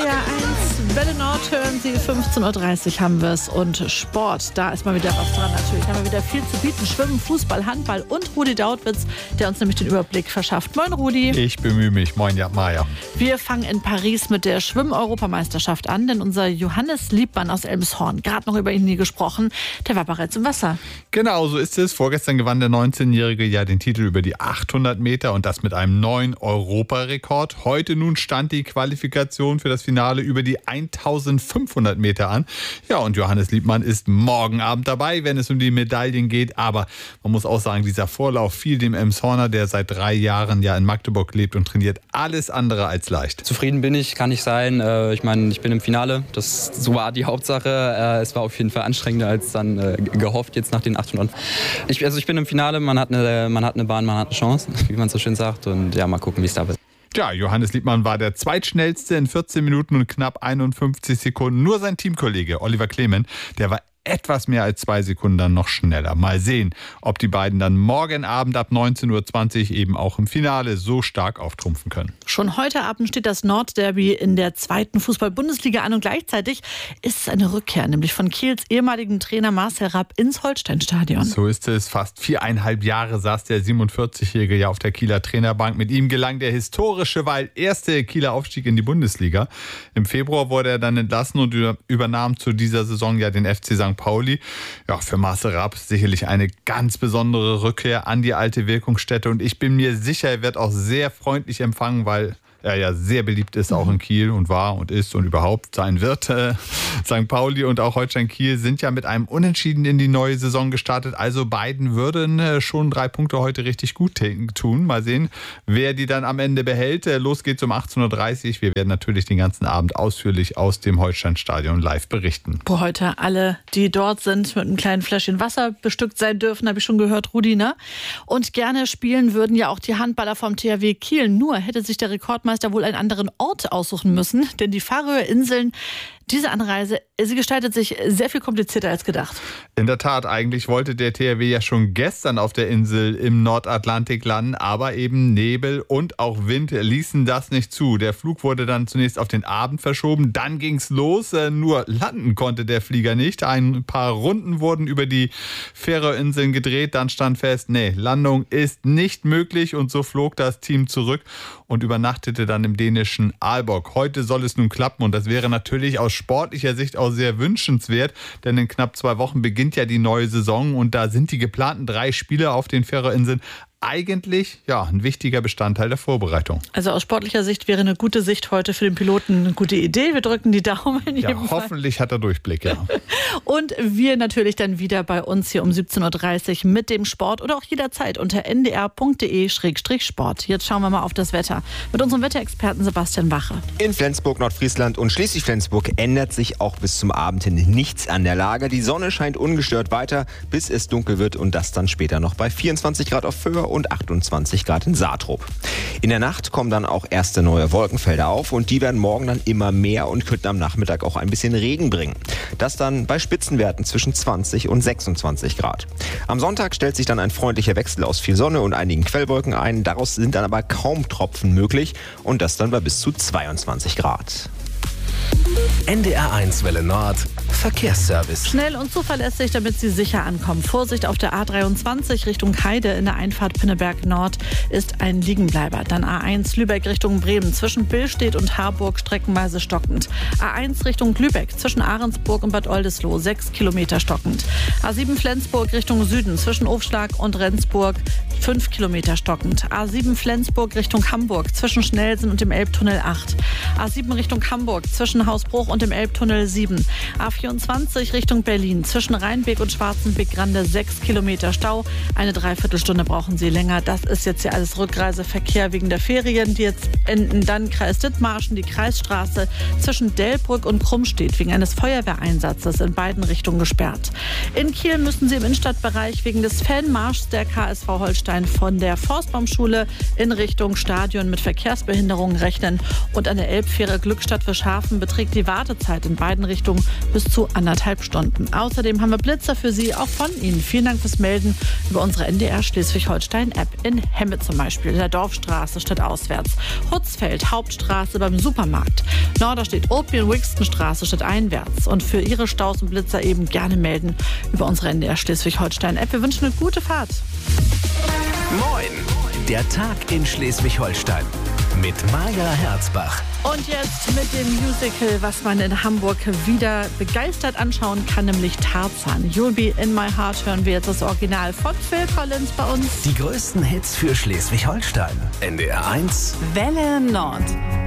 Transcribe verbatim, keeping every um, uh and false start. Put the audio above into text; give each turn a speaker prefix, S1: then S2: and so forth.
S1: R eins, Welle Nord hören Sie, fünfzehn Uhr dreißig haben wir es. Und Sport, da ist mal wieder was dran natürlich. Da haben wir wieder viel zu bieten. Schwimmen, Fußball, Handball und Rudi Dautwitz, der uns nämlich den Überblick verschafft. Moin Rudi.
S2: Ich bemühe mich. Moin ja, Maja.
S1: Wir fangen in Paris mit der Schwimm-Europameisterschaft an, denn unser Johannes Liebmann aus Elmshorn, gerade noch über ihn nie gesprochen, der war bereits im Wasser.
S2: Genau, so ist es. Vorgestern gewann der neunzehnjährige ja den Titel über die achthundert Meter und das mit einem neuen Europarekord. Heute nun stand die Qualifikation für das Finale über die eintausendfünfhundert Meter an. Ja, und Johannes Liebmann ist morgen Abend dabei, wenn es um die Medaillen geht. Aber man muss auch sagen, dieser Vorlauf fiel dem Emshorner, der seit drei Jahren ja in Magdeburg lebt und trainiert, alles andere als leicht.
S3: Zufrieden bin ich, kann ich sein. Ich meine, ich bin im Finale. Das so war die Hauptsache. Es war auf jeden Fall anstrengender als dann gehofft jetzt nach den achthundert. Ich, also ich bin im Finale, man hat eine, man hat eine Bahn, man hat eine Chance, wie man so schön sagt. Und ja, mal gucken, wie es da wird.
S2: Ja, Johannes Liebmann war der zweitschnellste in vierzehn Minuten und knapp einundfünfzig Sekunden. Nur sein Teamkollege Oliver Clement, der war etwas mehr als zwei Sekunden dann noch schneller. Mal sehen, ob die beiden dann morgen Abend ab neunzehn Uhr zwanzig eben auch im Finale so stark auftrumpfen können.
S1: Schon heute Abend steht das Nordderby in der zweiten Fußball-Bundesliga an und gleichzeitig ist es eine Rückkehr, nämlich von Kiels ehemaligen Trainer Marcel Rapp ins Holsteinstadion.
S2: So ist es. Fast viereinhalb Jahre saß der siebenundvierzigjährige ja auf der Kieler Trainerbank. Mit ihm gelang der historische, weil erste Kieler Aufstieg in die Bundesliga. Im Februar wurde er dann entlassen und übernahm zu dieser Saison ja den F C Sankt Pauli. Ja, für Marcel Rapp sicherlich eine ganz besondere Rückkehr an die alte Wirkungsstätte und ich bin mir sicher, er wird auch sehr freundlich empfangen, weil er ja sehr beliebt ist, auch in Kiel und war und ist und überhaupt sein wird. Äh, Sankt Pauli und auch Holstein Kiel sind ja mit einem Unentschieden in die neue Saison gestartet. Also beiden würden äh, schon drei Punkte heute richtig gut tun. Mal sehen, wer die dann am Ende behält. Äh, los geht's um achtzehn Uhr dreißig. Wir werden natürlich den ganzen Abend ausführlich aus dem Holsteinstadion live berichten.
S1: Wo heute alle, die dort sind, mit einem kleinen Fläschchen Wasser bestückt sein dürfen, habe ich schon gehört, Rudi, ne? Und gerne spielen würden ja auch die Handballer vom T H W Kiel. Nur hätte sich der Rekordmeister wohl einen anderen Ort aussuchen müssen, denn die Färöer Inseln, diese Anreise, sie gestaltet sich sehr viel komplizierter als gedacht.
S2: In der Tat, eigentlich wollte der T H W ja schon gestern auf der Insel im Nordatlantik landen, aber eben Nebel und auch Wind ließen das nicht zu. Der Flug wurde dann zunächst auf den Abend verschoben, dann ging's los, nur landen konnte der Flieger nicht. Ein paar Runden wurden über die Färöerinseln gedreht, dann stand fest, nee, Landung ist nicht möglich und so flog das Team zurück und übernachtete dann im dänischen Aalborg. Heute soll es nun klappen und das wäre natürlich aus sportlicher Sicht auch sehr wünschenswert, denn in knapp zwei Wochen beginnt ja die neue Saison und da sind die geplanten drei Spiele auf den Färöerinseln eigentlich ja ein wichtiger Bestandteil der Vorbereitung.
S1: Also aus sportlicher Sicht wäre eine gute Sicht heute für den Piloten eine gute Idee. Wir drücken die Daumen. In
S2: ja,
S1: jedem
S2: hoffentlich
S1: Fall.
S2: Hat er Durchblick, ja.
S1: Und wir natürlich dann wieder bei uns hier um siebzehn Uhr dreißig mit dem Sport oder auch jederzeit unter n d r punkt d e slash sport. Jetzt schauen wir mal auf das Wetter mit unserem Wetterexperten Sebastian Wache.
S4: In Flensburg, Nordfriesland und Schleswig-Flensburg ändert sich auch bis zum Abend hin nichts an der Lage. Die Sonne scheint ungestört weiter, bis es dunkel wird und das dann später noch bei vierundzwanzig Grad auf Föhr und achtundzwanzig Grad in Saatrup. In der Nacht kommen dann auch erste neue Wolkenfelder auf und die werden morgen dann immer mehr und könnten am Nachmittag auch ein bisschen Regen bringen. Das dann bei Spitzenwerten zwischen zwanzig und sechsundzwanzig Grad. Am Sonntag stellt sich dann ein freundlicher Wechsel aus viel Sonne und einigen Quellwolken ein. Daraus sind dann aber kaum Tropfen möglich und das dann bei bis zu zweiundzwanzig Grad.
S5: N D R eins Welle Nord Verkehrsservice.
S1: Schnell und zuverlässig, damit Sie sicher ankommen. Vorsicht auf der A dreiundzwanzig Richtung Heide in der Einfahrt Pinneberg Nord ist ein Liegenbleiber. Dann A eins Lübeck Richtung Bremen zwischen Billstedt und Harburg streckenweise stockend. A eins Richtung Lübeck zwischen Ahrensburg und Bad Oldesloe sechs Kilometer stockend. A sieben Flensburg Richtung Süden zwischen Ofschlag und Rendsburg fünf Kilometer stockend. A sieben Flensburg Richtung Hamburg zwischen Schnellsen und dem Elbtunnel acht. A sieben Richtung Hamburg zwischen Hausbruch und dem Elbtunnel sieben. A vierundzwanzig Richtung Berlin zwischen Rheinbeek und Schwarzenbeek-Grande sechs Kilometer Stau. Eine Dreiviertelstunde brauchen Sie länger. Das ist jetzt hier alles Rückreiseverkehr wegen der Ferien, die jetzt enden. Dann Kreis Dithmarschen, die Kreisstraße zwischen Delbrück und Krummstedt wegen eines Feuerwehreinsatzes in beiden Richtungen gesperrt. In Kiel müssen Sie im Innenstadtbereich wegen des Fanmarschs der K S V Holstein von der Forstbaumschule in Richtung Stadion mit Verkehrsbehinderungen rechnen. Und an der Elbfähre Glückstadt Fischhafen beträgt die Wartezeit in beiden Richtungen bis zu anderthalb Stunden. Außerdem haben wir Blitzer für Sie, auch von Ihnen. Vielen Dank fürs Melden über unsere N D R Schleswig-Holstein-App. In Hemme zum Beispiel, in der Dorfstraße statt auswärts. Hutzfeld, Hauptstraße beim Supermarkt. Norderstedt, Opien-Wixton-Straße statt einwärts. Und für Ihre Staus und Blitzer eben gerne melden über unsere N D R Schleswig-Holstein-App. Wir wünschen eine gute Fahrt.
S5: Moin, der Tag in Schleswig-Holstein mit Maja Herzbach.
S1: Und jetzt mit dem Musical, was man in Hamburg wieder begeistert anschauen kann, nämlich Tarzan. You'll Be In My Heart hören wir jetzt das Original von Phil Collins bei uns.
S5: Die größten Hits für Schleswig-Holstein. N D R eins
S1: Welle Nord.